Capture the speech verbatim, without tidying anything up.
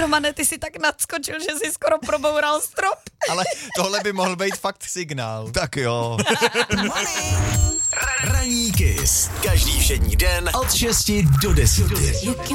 Romane, ty si tak nadskočil, že jsi skoro proboural strop. Ale tohle by mohl být fakt signál. Tak jo. Ranní Kiss. Každý všední den od šesti do deseti.